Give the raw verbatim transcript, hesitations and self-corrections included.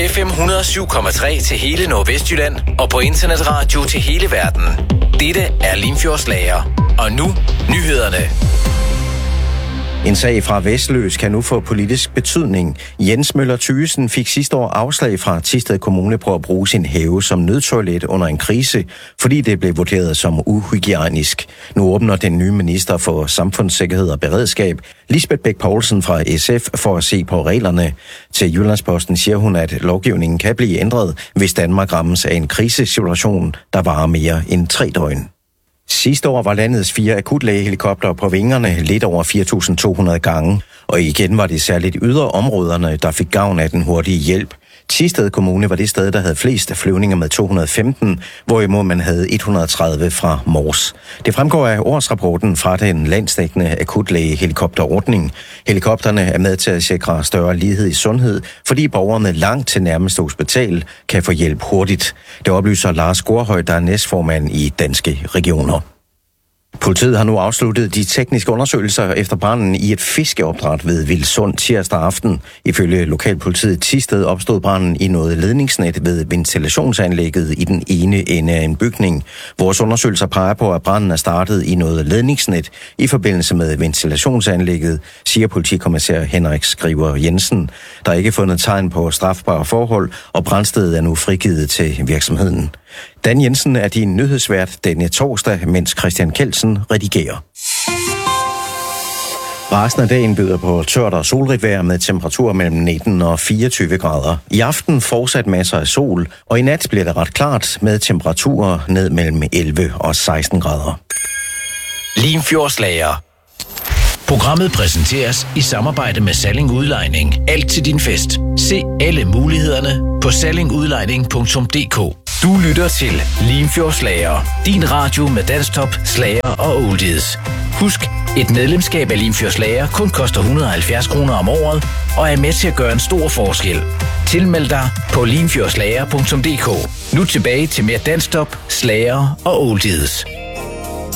F M et hundrede og syv komma tre til hele Nordvestjylland og på internetradio til hele verden. Dette er Limfjordslager. Og nu nyhederne. En sag fra Vesløs kan nu få politisk betydning. Jens Møller Thygesen fik sidste år afslag fra Thisted Kommune på at bruge sin have som nødtoilet under en krise, fordi det blev vurderet som uhygiejnisk. Nu åbner den nye minister for samfundssikkerhed og beredskab, Lisbeth Bech Poulsen fra S F, for at se på reglerne. Til Jyllandsposten siger hun, at lovgivningen kan blive ændret, hvis Danmark rammes af en krisesituation, der varer mere end tre døgn. Sidste år var landets fire akutlægehelikoptere på vingerne lidt over fire tusind to hundrede gange, og igen var det særligt ydre områderne, der fik gavn af den hurtige hjælp. Thisted Kommune var det sted, der havde flest flyvninger med to hundrede og femten, hvorimod man havde et hundrede og tredive fra Mors. Det fremgår af årsrapporten fra den landsdækkende akutlægehelikopterordning. Helikopterne er med til at sikre større lighed i sundhed, fordi borgerne langt til nærmeste hospital kan få hjælp hurtigt. Det oplyser Lars Gårdhøj, der er næstformand i Danske Regioner. Politiet har nu afsluttet de tekniske undersøgelser efter branden i et fiskeopdræt ved Vildsund tirsdag aften. Ifølge lokalpolitiet Thisted opstod branden i noget ledningsnet ved ventilationsanlægget i den ene ende af en bygning. Vores undersøgelser peger på, at branden er startet i noget ledningsnet i forbindelse med ventilationsanlægget, siger politikommissær Henrik Skriver Jensen. Der er ikke fundet tegn på strafbare forhold, og brandstedet er nu frigivet til virksomheden. Dan Jensen er din nyhedsvært denne torsdag, mens Christian Kelsen redigerer. Resten af dagen byder på tørt og solrigt vejr med temperaturer mellem nitten og fireogtyve grader. I aften fortsat masser af sol, og i nat bliver det ret klart med temperaturer ned mellem elleve og seksten grader. Limfjordslager. Programmet præsenteres i samarbejde med Salling Udlejning. Alt til din fest. Se alle mulighederne på salling udlejning punktum d k. Du lytter til Limfjordslager. Din radio med dansktop, slager og oldies. Husk, et medlemskab af Limfjordslager kun koster et hundrede og halvfjerds kroner om året og er med til at gøre en stor forskel. Tilmeld dig på limfjordslager punktum d k. Nu tilbage til mere dansktop, slager og oldies.